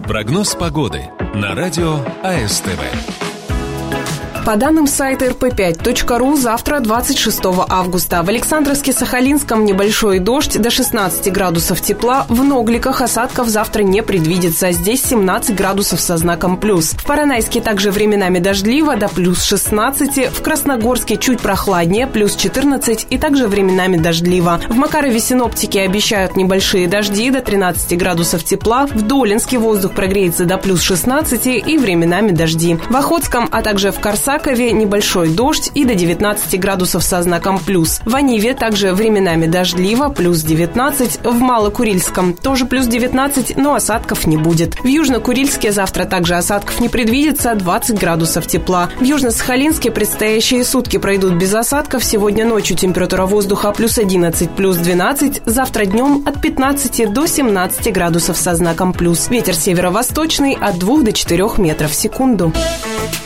Прогноз погоды на радио АСТВ. По данным сайта rp5.ru, завтра, 26 августа, в Александровске-Сахалинском небольшой дождь, до 16 градусов тепла. В Ногликах осадков завтра не предвидится. Здесь 17 градусов со знаком плюс. В Поронайске также временами дождливо, до плюс 16. В Красногорске чуть прохладнее, плюс 14. И также временами дождливо. В Макарове синоптики обещают небольшие дожди, до 13 градусов тепла. В Долинске воздух прогреется до плюс 16 и временами дожди. В Охотском, а также в Корсакове небольшой дождь и до 19 градусов со знаком плюс. В Аниве также временами дождливо, плюс 19. В Малокурильском тоже плюс 19, но осадков не будет. В Южно-Курильске завтра также осадков не предвидится, 20 градусов тепла. В Южно-Сахалинске предстоящие сутки пройдут без осадков. Сегодня ночью температура воздуха плюс 11, плюс 12. Завтра днем от 15 до 17 градусов со знаком плюс. Ветер северо-восточный от 2 до 4 метров в секунду.